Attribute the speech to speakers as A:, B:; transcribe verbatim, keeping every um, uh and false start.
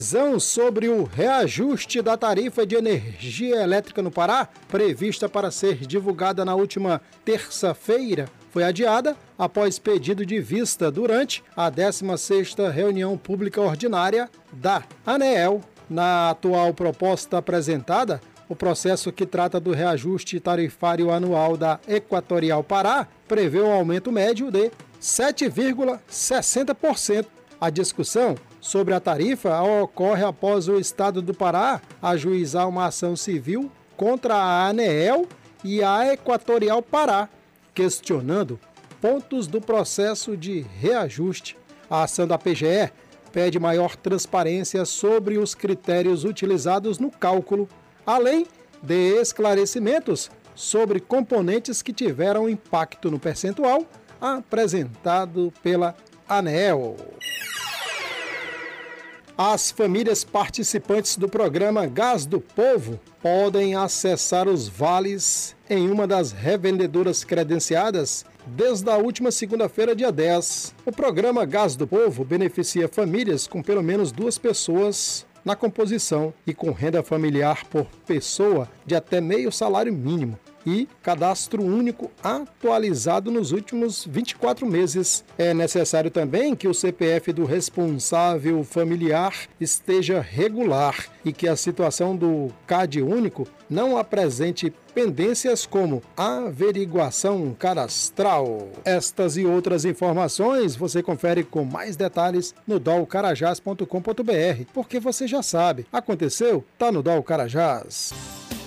A: Decisão sobre o reajuste da tarifa de energia elétrica no Pará, prevista para ser divulgada na última terça-feira, foi adiada após pedido de vista durante a décima sexta reunião pública ordinária da ANEEL. Na atual proposta apresentada, o processo que trata do reajuste tarifário anual da Equatorial Pará prevê um aumento médio de sete vírgula sessenta por cento. A discussão sobre a tarifa ocorre após o Estado do Pará ajuizar uma ação civil contra a ANEEL e a Equatorial Pará, questionando pontos do processo de reajuste. A ação da P G E pede maior transparência sobre os critérios utilizados no cálculo, além de esclarecimentos sobre componentes que tiveram impacto no percentual apresentado pela ANEEL. As famílias participantes do programa Gás do Povo podem acessar os vales em uma das revendedoras credenciadas desde a última segunda-feira, dia dez. O programa Gás do Povo beneficia famílias com pelo menos duas pessoas na composição e com renda familiar por pessoa de até meio salário mínimo e cadastro único atualizado nos últimos vinte e quatro meses. É necessário também que o C P F do responsável familiar esteja regular e que a situação do C A D único não apresente pendências como averiguação cadastral. Estas e outras informações você confere com mais detalhes no dol carajás ponto com ponto br, porque você já sabe, aconteceu, tá no Dol Carajás.